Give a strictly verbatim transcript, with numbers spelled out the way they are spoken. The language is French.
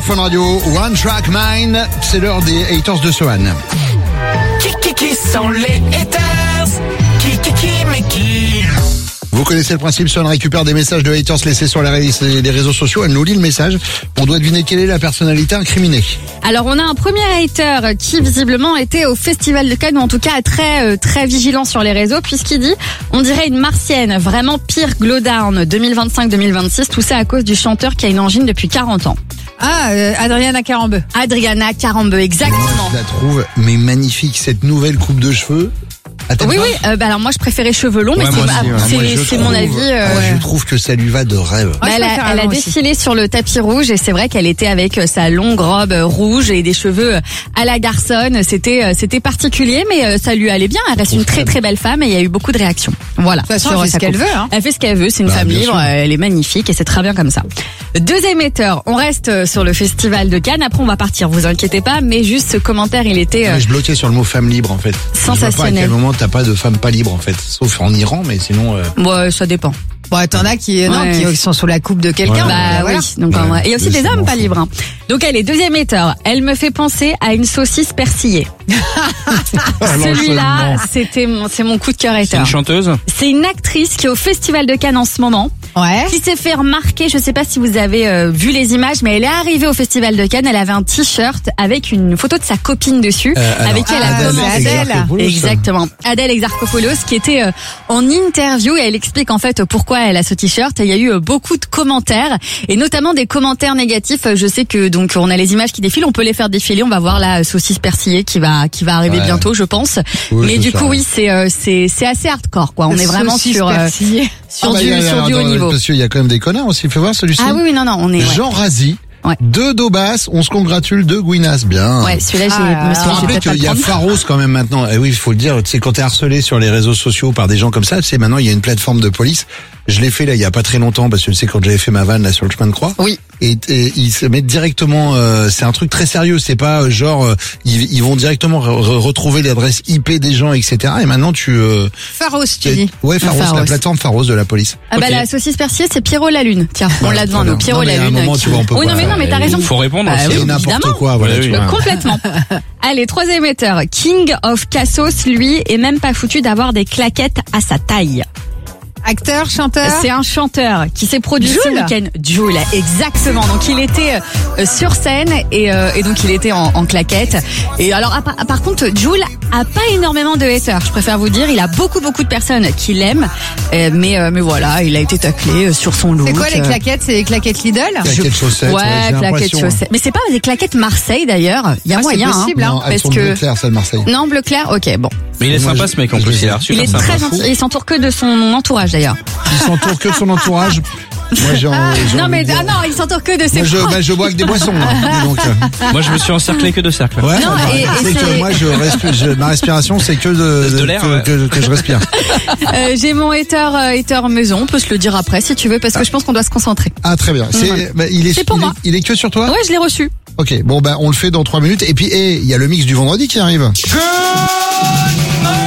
Fun Radio, One Track Mind, c'est l'heure des haters de Sohan. Qui, qui, qui sont les haters? Qui, qui, qui, mais qui? Vous connaissez le principe, Sohan récupère des messages de haters laissés sur les réseaux sociaux, elle nous lit le message. On doit deviner quelle est la personnalité incriminée. Alors on a un premier hater qui visiblement était au Festival de Cannes, ou en tout cas très très vigilant sur les réseaux, puisqu'il dit on dirait une martienne, vraiment pire Glowdown deux mille vingt-cinq deux mille vingt-six, tout ça à cause du chanteur qui a une angine depuis quarante ans. Ah, euh, Adriana Carambeu. Adriana Carambeu, exactement. Je la trouve mais magnifique, cette nouvelle coupe de cheveux. Attends, oui, oui. Euh, bah alors moi je préférais cheveux longs, ouais, mais c'est, aussi, ouais. c'est, moi, c'est trouve, mon avis. Euh... Ouais, je trouve que ça lui va de rêve. Bah, elle a, elle a défilé sur le tapis rouge et c'est vrai qu'elle était avec sa longue robe rouge et des cheveux à la garçonne. C'était, c'était particulier, mais ça lui allait bien. Elle reste une très très belle femme et il y a eu beaucoup de réactions. Voilà. De toute façon, elle fait ce qu'elle veut. Hein. Elle fait ce qu'elle veut. C'est une bah, femme libre. Sûr. Elle est magnifique et c'est très bien comme ça. Deuxième émetteur. On reste sur le Festival de Cannes. Après, on va partir. Vous inquiétez pas. Mais juste ce commentaire, il était euh, je bloquais sur le mot femme libre en fait. Sensationnel. Je vois pas à quel moment t'as pas de femme pas libre en fait, sauf en Iran, mais sinon. Euh... Ouais, ça dépend. Bon, t'en as qui, non, ouais. qui sont sous la coupe de quelqu'un. Ouais, bah voilà. oui. Donc ouais. en vrai. Il y a aussi Oui, des hommes bon pas fou. libres. Hein. Donc elle est deuxième émetteur. Elle me fait penser à une saucisse persillée. Celui-là, c'était mon, c'est mon coup de cœur C'est hater. une chanteuse? C'est une actrice qui est au Festival de Cannes en ce moment. Ouais. Qui s'est fait remarquer, je sais pas si vous avez euh, vu les images, mais elle est arrivée au Festival de Cannes, elle avait un t-shirt avec une photo de sa copine dessus, Euh, alors, avec qui elle a Adèle commencé. Exarchopoulos. Exactement. Adèle Exarchopoulos, qui était euh, en interview et elle explique en fait pourquoi elle a ce t-shirt. Il y a eu euh, beaucoup de commentaires et notamment des commentaires négatifs. Je sais que donc on a les images qui défilent, on peut les faire défiler. On va voir la saucisse persillée qui va qui va arriver Ouais. bientôt, je pense. Oui, mais c'est du ça, coup, ouais. oui, c'est euh, c'est c'est assez hardcore quoi. On est vraiment Saucisse sur euh, persillée. sur Ah bah, du y a- sur du haut attends, niveau. Parce qu'il y a quand même des connards aussi. Fais voir celui-ci. Ah oui, oui, non, non, on est. Ouais. Jean Razi. Ouais. De Daubas, on se congratule de Gouinas. Bien. Ouais, celui-là, j'ai, Ah, me Faut suis dit, je vais rappeler peut-être pas qu'il y le a prendre. Pharos quand même maintenant. Et oui, il faut le dire, tu sais, quand t'es harcelé sur les réseaux sociaux par des gens comme ça, tu sais, maintenant il y a une plateforme de police. Je l'ai fait là il y a pas très longtemps parce que tu sais quand j'avais fait ma vanne là sur le chemin de croix. Oui. Et, et ils se mettent directement, euh, c'est un truc très sérieux. C'est pas euh, genre euh, ils, ils vont directement re- re- retrouver l'adresse I P des gens, et cetera. Et maintenant tu. Euh, Pharos, tu dis. ouais, Pharos, Pharos. la plateforme Pharos de la police. Ah bah Ok. la saucisse persillée, c'est Pierrot la Lune. Tiens, on Voilà, l'a devant très nous. bien. Pierrot Non, mais la à un Lune. moment, qui- tu vois, on peut oui, pas- non mais non, mais t'as raison. Il faut répondre Bah aussi. oui, C'est n'importe évidemment. quoi, voilà. Oui, tu oui. vois. Complètement. Allez, troisième émetteur. King of Cassos, lui, est même pas foutu d'avoir des claquettes à sa taille. Acteur, chanteur. C'est un chanteur qui s'est produit ce Jul. week-end. Jul, exactement. Donc il était euh, sur scène et, euh, et donc il était en, en claquette. Et alors à par, par contre, Jul a pas énormément de haters. Je préfère vous dire, il a beaucoup beaucoup de personnes qui l'aiment, euh, mais euh, mais voilà, il a été taclé sur son look. C'est quoi les euh, claquettes? C'est les claquettes Lidl? Claquettes chaussettes. Ouais, j'ai claquettes l'impression. chaussettes. Mais c'est pas des claquettes Marseille d'ailleurs. Il y a Ah, c'est moyen. possible, hein, Non, elles parce sont que bleu clair, celle de Marseille. non bleu clair. Ok, bon. Mais il est Moi, sympa je- ce mec en je plus, les il a l'air ai. Il super est sympa. très gentil. Il s'entoure que de son entourage d'ailleurs. Il s'entoure que de son entourage. Moi, j'ai, j'ai Non envie mais de dire- ah non, il s'entoure que de ses Moi, je, proches. bah, je bois que des boissons. Hein, dis donc. Moi je me suis encerclé que de cercles. Ouais. Non, bah, et- et c'est que c'est- moi, je respire, je, ma respiration, c'est que de, De l'air, que, ouais. que, que je respire. Euh, j'ai mon hater, euh, hater maison. On peut se le dire après si tu veux, parce que je pense qu'on doit se concentrer. Ah, très bien. C'est, Ouais. bah, il est, C'est pour il, est moi. il est que sur toi? Ouais, je l'ai reçu. Ok. Bon, bah, on le fait dans trois minutes. Et puis, et, il y a le mix du vendredi qui arrive. Good